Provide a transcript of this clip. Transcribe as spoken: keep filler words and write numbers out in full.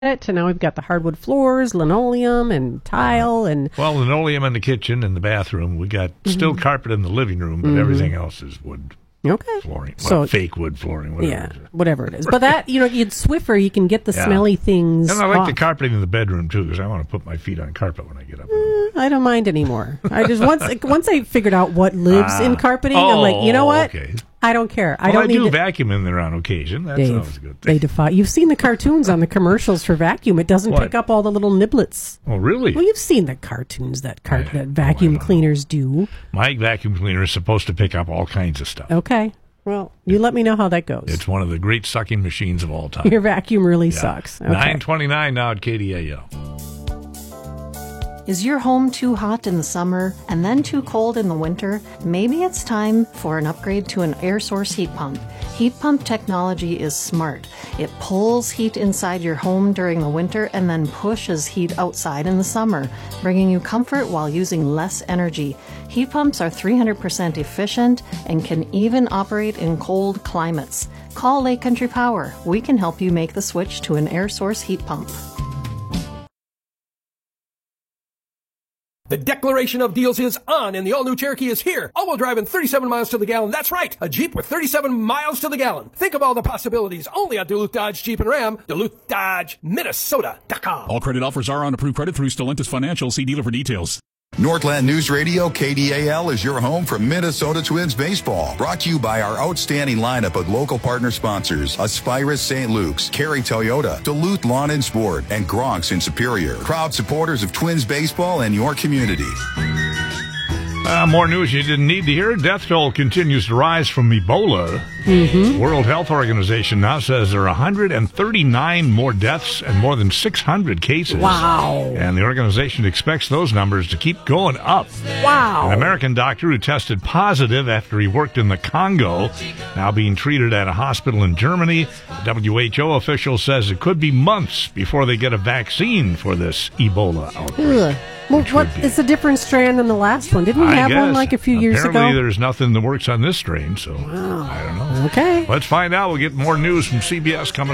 it, and now we've got the hardwood floors, linoleum, and tile, and well, linoleum in the kitchen and the bathroom. We got mm-hmm. still carpet in the living room, but mm-hmm. everything else is wood. Okay. Flooring. Well, so fake wood flooring, whatever. Yeah, whatever it is. But that, you know, you'd Swiffer, you can get the yeah. smelly things. And I like off. the carpeting in the bedroom, too, because I want to put my feet on carpet when I get up. Mm, I don't mind anymore. I just, once like, once I figured out what lives ah. in carpeting, oh, I'm like, you know what? Okay. I don't care. Well, I don't I need do to vacuum in there on occasion. That's Dave, always a good thing. They defy. You've seen the cartoons on the commercials for vacuum. It doesn't what? pick up all the little niblets. Oh, really? Well, you've seen the cartoons that, car- I, that vacuum oh, cleaners do. My vacuum cleaner is supposed to pick up all kinds of stuff. Okay. Well, you let me know how that goes. It's one of the great sucking machines of all time. Your vacuum really yeah. sucks. Okay. nine twenty-nine now at K D A L. Is your home too hot in the summer and then too cold in the winter? Maybe it's time for an upgrade to an air source heat pump. Heat pump technology is smart. It pulls heat inside your home during the winter and then pushes heat outside in the summer, bringing you comfort while using less energy. Heat pumps are three hundred percent efficient and can even operate in cold climates. Call Lake Country Power. We can help you make the switch to an air source heat pump. The declaration of deals is on, and the all-new Cherokee is here. All-wheel drive and thirty-seven miles to the gallon. That's right, a Jeep with thirty-seven miles to the gallon. Think of all the possibilities only at Duluth Dodge Jeep and Ram. Duluth Dodge Minnesota dot com. All credit offers are on approved credit through Stellantis Financial. See dealer for details. Northland News Radio, K D A L, is your home for Minnesota Twins baseball. Brought to you by our outstanding lineup of local partner sponsors, Aspirus Saint Luke's, Carey Toyota, Duluth Lawn and Sport, and Gronks in Superior. Proud supporters of Twins baseball and your community. Uh, more news you didn't need to hear. Death toll continues to rise from Ebola. Mm-hmm. World Health Organization now says there are one hundred thirty-nine more deaths and more than six hundred cases. Wow. And the organization expects those numbers to keep going up. Wow. An American doctor who tested positive after he worked in the Congo, now being treated at a hospital in Germany. The W H O official says it could be months before they get a vaccine for this Ebola outbreak. Ugh. Well, what is a different strand than the last one? Didn't we I have guess. one like a few years ago? Apparently there's nothing that works on this strain, so wow. I don't know. Okay. Let's find out. We'll get more news from C B S coming up.